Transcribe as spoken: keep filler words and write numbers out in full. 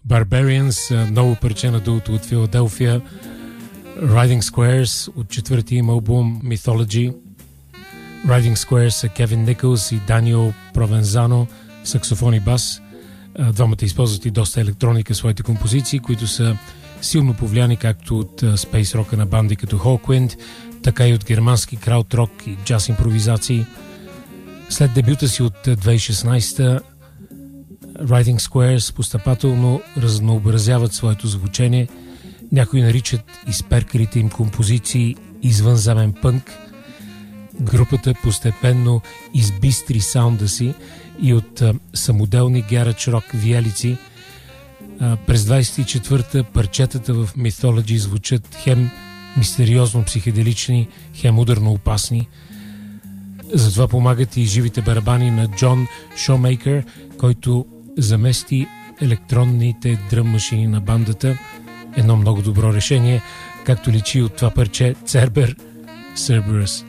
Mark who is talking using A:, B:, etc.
A: Barbarians, ново парче на дуото от Филаделфия, Riding Squares от четвъртия им албум Mythology. Riding Squares са Кевин Никълс и Даниел Провензано, саксофон и бас. Двамата използват и доста електроника в своите композиции, които са силно повлияни както от спейс рока на банди като Hawkwind, така и от германски крауд-рок и джаз импровизации. След дебюта си от две хиляди и шестнадесета Riding Squares постъпателно разнообразяват своето звучение. Някои наричат изперкалите им композиции извънземен пънк. Групата постепенно избистри саунда си и от а, самоделни гарадж рок виелици. А, през двадесет и четвърта парчетата в Mythology звучат хем мистериозно психоделични, хем ударно опасни. Затова помагат и живите барабани на Джон Шоумейкър, който замести електронните дръм машини на бандата. Едно много добро решение, както личи от това парче Цербер Cerberus.